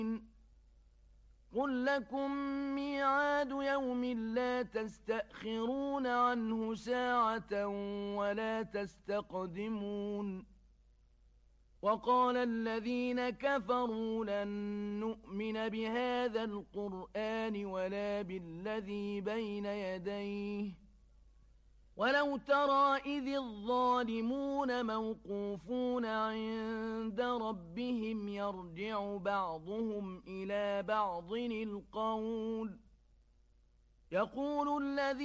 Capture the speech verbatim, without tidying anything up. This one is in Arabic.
قل لكم ميعاد يوم لا تستأخرون عنه ساعة ولا تستقدمون وقال الذين كفروا لن نؤمن بهذا القرآن ولا بالذي بين يديه ولو ترى إذ الظالمون موقوفون عند ربهم يرجع بعضهم إلى بعض القول يقول الذين